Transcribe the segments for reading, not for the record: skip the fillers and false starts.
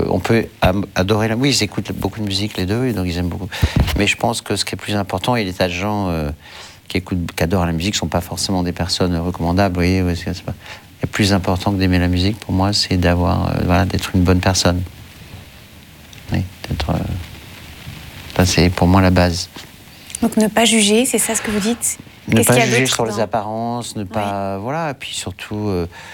on peut adorer la musique. Ils écoutent beaucoup de musique, les deux, et donc ils aiment beaucoup. Mais je pense que ce qui est plus important, il y a des tas de gens qui adorent la musique, ne sont pas forcément des personnes recommandables. Vous voyez, c'est pas... Le plus important que d'aimer la musique, pour moi, c'est d'être une bonne personne. Oui, c'est pour moi la base. Donc ne pas juger, c'est ça ce que vous dites? Ne pas juger sur les apparences, ne pas... Voilà, et puis surtout...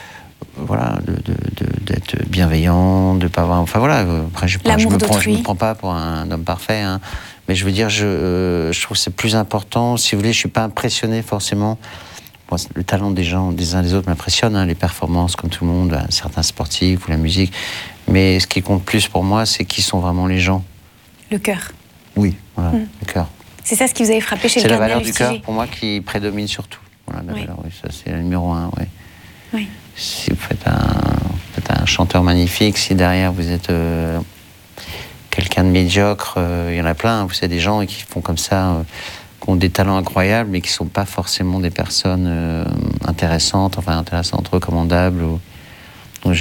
d'être bienveillant, de pas avoir... Enfin voilà, après je me prends pas pour un homme parfait, hein, mais je veux dire, je trouve que c'est plus important. Si vous voulez, je suis pas impressionné forcément. Bon, le talent des gens, des uns des autres m'impressionne, hein, les performances comme tout le monde, certains sportifs ou la musique. Mais ce qui compte plus pour moi, c'est qui sont vraiment les gens. Le cœur. Oui, voilà, le cœur. C'est ça ce qui vous avez frappé chez le cardinal cardinal Lustiger. C'est la valeur du cœur pour moi qui prédomine surtout. Voilà, la valeur, oui, ça c'est le numéro 1, oui. Oui. Si vous faites un chanteur magnifique, si derrière vous êtes quelqu'un de médiocre, il y en a plein, vous savez, des gens qui font comme ça, qui ont des talents incroyables, mais qui ne sont pas forcément des personnes intéressantes, recommandables. Donc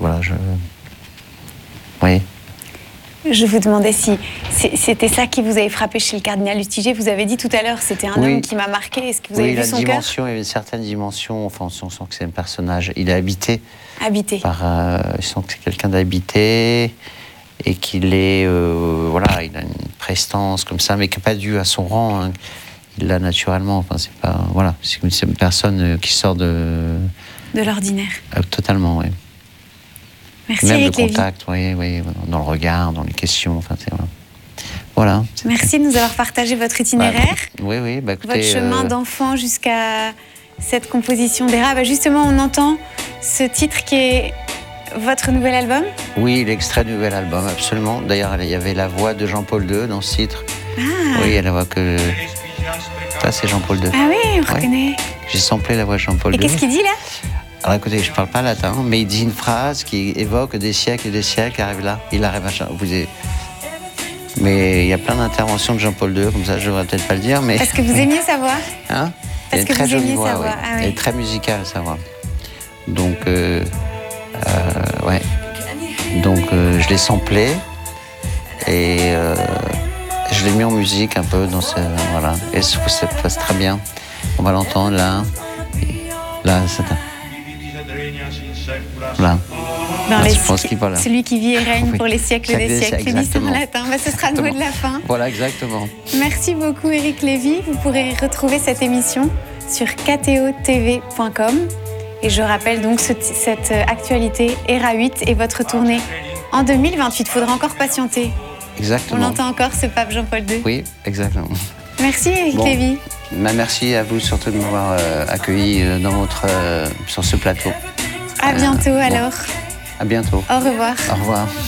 oui. Je vous demandais si c'était ça qui vous avait frappé chez le cardinal Lustiger. Vous avez dit tout à l'heure, c'était un homme qui m'a marqué. Est-ce que vous avez vu son cœur? Il y avait une certaine dimension. Enfin, on sent que c'est un personnage. Il est habité. Habité. Je sens que c'est quelqu'un d'habité et qu'il est, il a une prestance comme ça, mais qui n'est pas due à son rang. Hein. Il l'a naturellement. Enfin, c'est pas, c'est une personne qui sort de l'ordinaire. Totalement, oui. Merci même Éric le contact, oui, dans le regard, dans les questions, enfin, voilà. Merci de nous avoir partagé votre itinéraire. Oui, écoutez, votre chemin d'enfant jusqu'à cette composition d'Héra. Justement, on entend ce titre qui est votre nouvel album. Oui, l'extrait du nouvel album, absolument. D'ailleurs, il y avait la voix de Jean-Paul II dans ce titre. Ah. Oui, il y a la voix que... Ça, c'est Jean-Paul II. Ah oui, on reconnaît. J'ai samplé la voix de Jean-Paul II. Et qu'est-ce qu'il dit là? Alors écoutez, je ne parle pas latin, mais il dit une phrase qui évoque des siècles et des siècles, il arrive à... Mais il y a plein d'interventions de Jean-Paul II, comme ça je ne devrais peut-être pas le dire, mais... Parce que vous aimiez sa voix? Hein? Parce que vous aimiez sa voix, ah, oui. Elle est très musicale, sa voix. Donc, ouais. Donc, je l'ai samplé, et je l'ai mis en musique un peu dans ce... Voilà, et ça passe très bien. On va l'entendre là. Là, c'est un... Là. Je pense qu'il voilà. Celui qui vit et règne pour les siècles des siècles. Il dit ça en latin. Ce sera le mot de la fin. Voilà, exactement. Merci beaucoup, Éric Lévy. Vous pourrez retrouver cette émission sur ktotv.com. Et je rappelle donc cette actualité Héra 8 et votre tournée en 2028. Il faudra encore patienter. Exactement. On entend encore ce pape Jean-Paul II. Oui, exactement. Merci, Éric Lévy. Merci à vous surtout de m'avoir accueilli sur ce plateau. À bientôt alors. À bientôt. Au revoir. Au revoir.